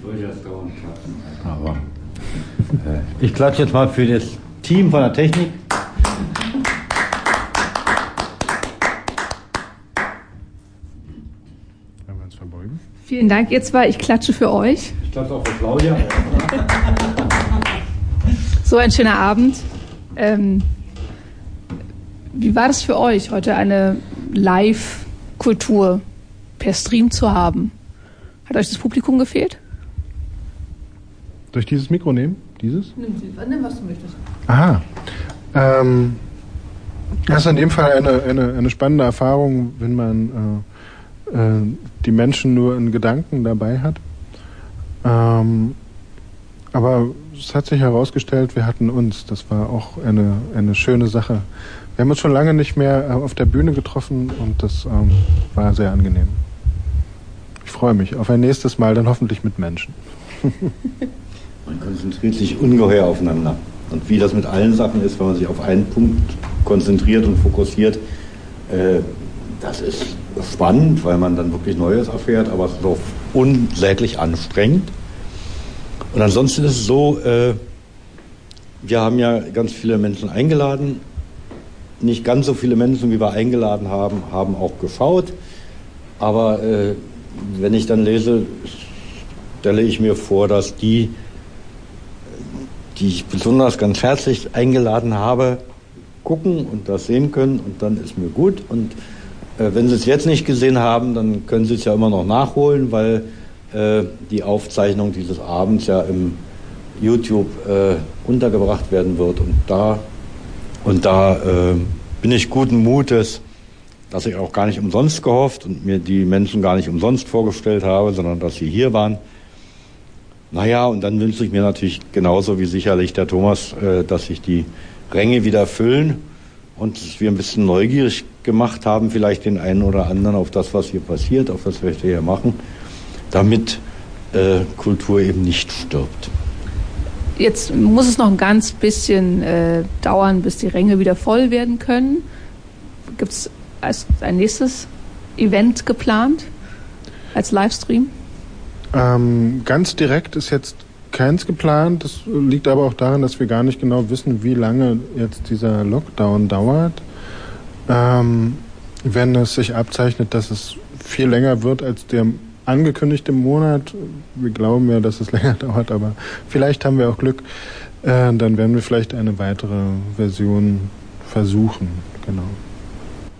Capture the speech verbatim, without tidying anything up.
Sollte das dauernd klatschen. Aber äh, ich klatsche jetzt mal für das Team von der Technik. Wollen wir uns verbeugen? Vielen Dank, ihr zwei. Ich klatsche für euch. Ich klatsche auch für Claudia. So ein schöner Abend. Ähm, wie war das für euch, heute eine Live-Kultur per Stream zu haben? Hat euch das Publikum gefehlt? Soll ich dieses Mikro nehmen? Dieses? Nimm, nimm was du möchtest. Aha. Ähm, das ist in dem Fall eine, eine, eine spannende Erfahrung, wenn man äh, äh, die Menschen nur in Gedanken dabei hat. Ähm, aber es hat sich herausgestellt, wir hatten uns. Das war auch eine, eine schöne Sache. Wir haben uns schon lange nicht mehr auf der Bühne getroffen und das ähm, war sehr angenehm. Ich freue mich auf ein nächstes Mal, dann hoffentlich mit Menschen. Man konzentriert sich ungeheuer aufeinander. Und wie das mit allen Sachen ist, wenn man sich auf einen Punkt konzentriert und fokussiert, äh, das ist spannend, weil man dann wirklich Neues erfährt, aber es ist auch unsäglich anstrengend. Und ansonsten ist es so, äh, wir haben ja ganz viele Menschen eingeladen. Nicht ganz so viele Menschen, wie wir eingeladen haben, haben auch geschaut. Aber äh, wenn ich dann lese, stelle ich mir vor, dass die, die ich besonders ganz herzlich eingeladen habe, gucken und das sehen können und dann ist mir gut. Und äh, wenn sie es jetzt nicht gesehen haben, dann können sie es ja immer noch nachholen, weil äh, die Aufzeichnung dieses Abends ja im YouTube äh, untergebracht werden wird. Und da, und da äh, bin ich guten Mutes, dass ich auch gar nicht umsonst gehofft und mir die Menschen gar nicht umsonst vorgestellt habe, sondern dass sie hier waren. Naja, und dann wünsche ich mir natürlich genauso wie sicherlich der Thomas, äh, dass sich die Ränge wieder füllen und dass wir ein bisschen neugierig gemacht haben, vielleicht den einen oder anderen auf das, was hier passiert, auf das, was wir hier machen, damit äh, Kultur eben nicht stirbt. Jetzt muss es noch ein ganz bisschen äh, dauern, bis die Ränge wieder voll werden können. Gibt es als ein nächstes Event geplant als Livestream? Ähm, ganz direkt ist jetzt keins geplant. Das liegt aber auch daran, dass wir gar nicht genau wissen, wie lange jetzt dieser Lockdown dauert. Ähm, wenn es sich abzeichnet, dass es viel länger wird als der angekündigte Monat, wir glauben ja, dass es länger dauert, aber vielleicht haben wir auch Glück, äh, dann werden wir vielleicht eine weitere Version versuchen. Genau.